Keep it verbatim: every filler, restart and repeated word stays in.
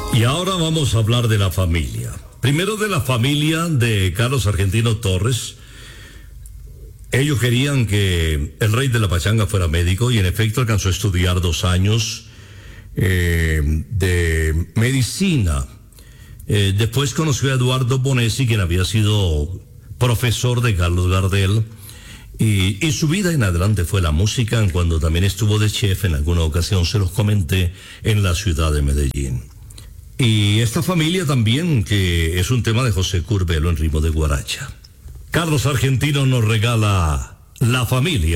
Y ahora vamos a hablar de la familia. Primero de la familia de Carlos Argentino Torres. Ellos querían que el rey de la pachanga fuera médico y en efecto alcanzó a estudiar dos años eh, de medicina. Eh, después conoció a Eduardo Bonesi, quien había sido profesor de Carlos Gardel. Y, y su vida en adelante fue la música, cuando también estuvo de chef en alguna ocasión, se los comenté, en la ciudad de Medellín. Y esta familia también, que es un tema de José Curbelo en ritmo de guaracha. Carlos Argentino nos regala La Familia.